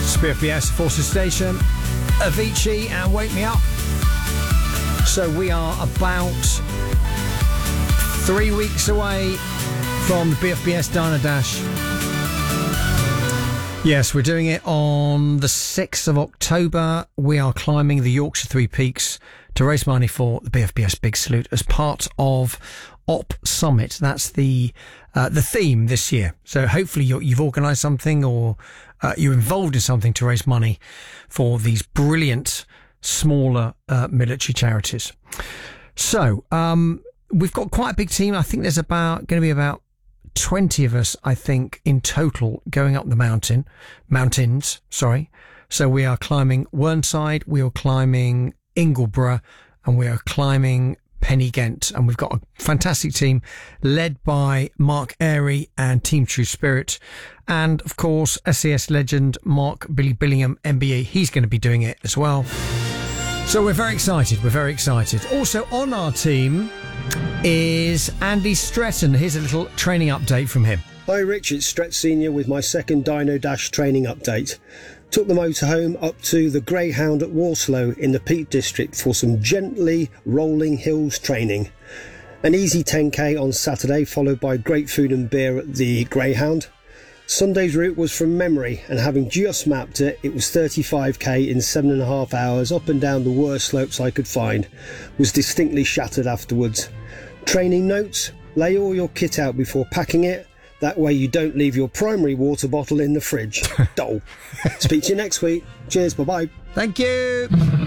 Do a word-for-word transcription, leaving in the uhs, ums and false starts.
B F B S Forces Station, Avicii and Wake Me Up. So we are about three weeks away from the B F B S Diner Dash. Yes, we're doing it on the sixth of October. We are climbing the Yorkshire Three Peaks to raise money for the B F B S Big Salute as part of Op Summit. That's the uh, the theme this year. So hopefully you're, you've organised something, or uh, you're involved in something to raise money for these brilliant smaller uh, military charities. So um, we've got quite a big team. I think there's about going to be about twenty of us, I think, in total going up the mountain, mountains, sorry. So we are climbing Whernside, we are climbing Ingleborough, and we are climbing Penny Ghent. And we've got a fantastic team led by Mark Airy and Team True Spirit. And of course, S E S legend Mark Billy Billingham, M B E. He's going to be doing it as well. So we're very excited. We're very excited. Also on our team is Andy Stretton. Here's a little training update from him. Hi Rich, it's Stretch Senior with my second Dino Dash training update. Took the motorhome up to the Greyhound at Warslow in the Peak District for some gently rolling hills training. An easy ten K on Saturday, followed by great food and beer at the Greyhound. Sunday's route was from memory, and having just mapped it, it was thirty-five K in seven and a half hours up and down the worst slopes I could find. Was distinctly shattered afterwards. Training notes: lay all your kit out before packing it. That way you don't leave your primary water bottle in the fridge. Dole. Speak to you next week. Cheers, bye bye. Thank you.